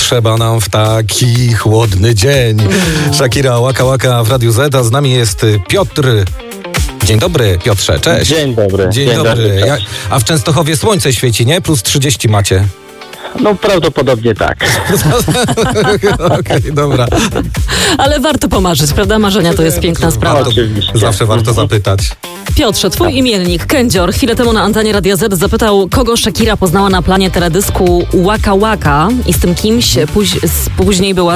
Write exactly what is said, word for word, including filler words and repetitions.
potrzeba nam w taki chłodny dzień. Shakira, Łaka Łaka w Radiu Z, a z nami jest Piotr. Dzień dobry, Piotrze, cześć. Dzień dobry. Dzień, Dzień dobry. dobry Ja, a w Częstochowie słońce świeci, nie? Plus trzydzieści macie. No prawdopodobnie tak. Okej, okay, dobra. Ale warto pomarzyć, prawda? Marzenia to jest piękna sprawa. Oczywiście. Zawsze warto zapytać. Piotrze, twój imiennik, Kędzior, chwilę temu na antenie Radia Z zapytał, kogo Shakira poznała na planie teledysku Łaka Łaka i z tym kimś póź- z- później była